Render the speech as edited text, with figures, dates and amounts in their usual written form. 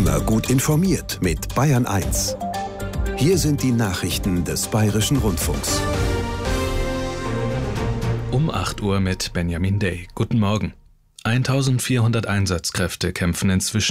Immer gut informiert mit Bayern 1. Hier sind die Nachrichten des Bayerischen Rundfunks. Um 8 Uhr mit Benjamin Day. Guten Morgen. 1400 Einsatzkräfte kämpfen inzwischen